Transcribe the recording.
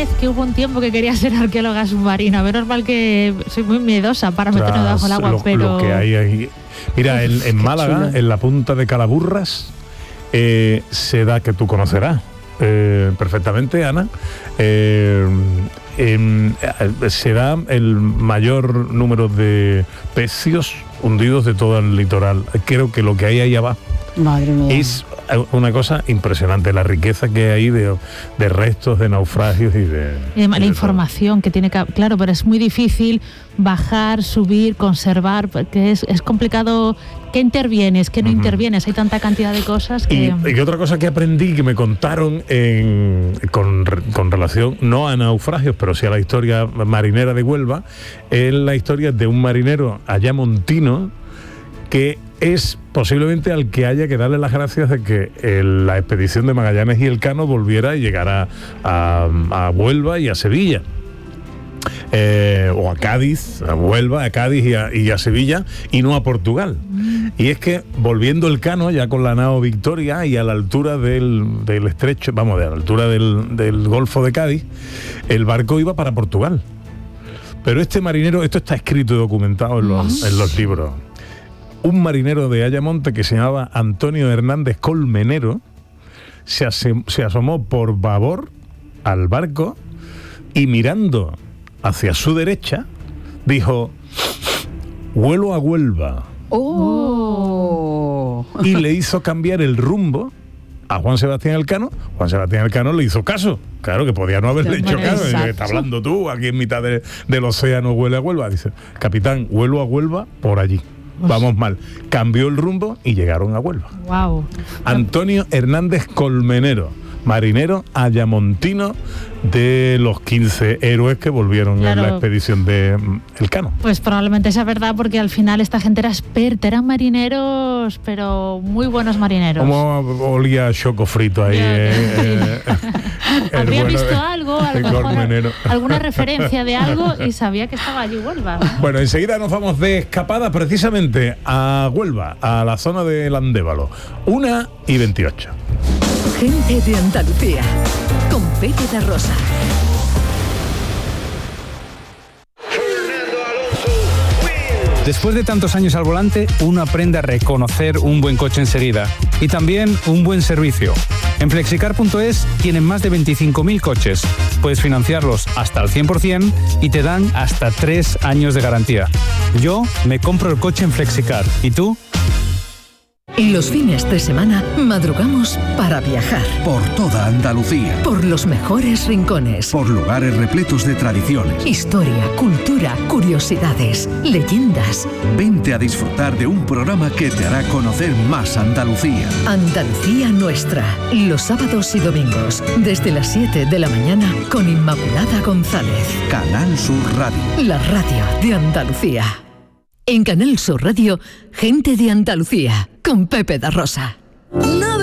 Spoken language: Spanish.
vez que hubo un tiempo que quería ser arqueóloga submarina. Menos mal que soy muy miedosa para meterme debajo del agua, pero... Lo que hay ahí... Mira, en Málaga, chulo. En la punta de Calaburras, se da, que tú conocerás perfectamente, Ana, se da el mayor número de pecios hundidos de todo el litoral. Creo que lo que hay ahí abajo, madre mía, es una cosa impresionante, la riqueza que hay de restos, de naufragios y la información todo. Que tiene que... Claro, pero es muy difícil bajar, subir, conservar, porque es complicado. ¿Qué intervienes? ¿Qué no intervienes? Hay tanta cantidad de cosas que... Y otra cosa que aprendí, que me contaron con relación, no a naufragios, pero sí a la historia marinera de Huelva, es la historia de un marinero ayamontino que es posiblemente al que haya que darle las gracias de que la expedición de Magallanes y Elcano volviera y llegara a Huelva y a Sevilla. O a Cádiz, a Huelva, a Cádiz y a Sevilla, y no a Portugal. Y es que volviendo Elcano, ya con la nao Victoria y a la altura del estrecho, a la altura del Golfo de Cádiz, el barco iba para Portugal. Pero este marinero, esto está escrito y documentado en los libros, un marinero de Ayamonte que se llamaba Antonio Hernández Colmenero, se asomó por babor al barco y mirando hacia su derecha dijo: "Vuelo a Huelva". ¡Oh! Y le hizo cambiar el rumbo a Juan Sebastián Elcano. Juan Sebastián Elcano le hizo caso. Claro, que podía no haberle hecho caso. Está hablando tú, aquí en mitad del océano, huele a Huelva. Dice: "Capitán, vuelo a Huelva por allí". Vamos mal. Cambió el rumbo y llegaron a Huelva. Wow. Antonio Hernández Colmenero, marinero ayamontino de los 15 héroes que volvieron en la expedición de Elcano. Pues probablemente sea verdad, porque al final esta gente era experta, eran marineros, pero muy buenos marineros. Como olía a choco frito ahí. Habría visto algo, a lo mejor alguna referencia de algo, y sabía que estaba allí Huelva. Bueno, enseguida nos vamos de escapada precisamente a Huelva, a la zona del Andévalo. 1:28. Gente de Andalucía, con Pepe da Rosa. Después de tantos años al volante, uno aprende a reconocer un buen coche enseguida y también un buen servicio. En Flexicar.es tienen más de 25.000 coches. Puedes financiarlos hasta el 100% y te dan hasta 3 años de garantía. Yo me compro el coche en Flexicar. ¿Y tú? Los fines de semana madrugamos para viajar. Por toda Andalucía. Por los mejores rincones. Por lugares repletos de tradiciones. Historia, cultura, curiosidades, leyendas. Vente a disfrutar de un programa que te hará conocer más Andalucía. Andalucía Nuestra. Los sábados y domingos, desde las 7 de la mañana, con Inmaculada González. Canal Sur Radio. La radio de Andalucía. En Canal Sur Radio, Gente de Andalucía, con Pepe da Rosa.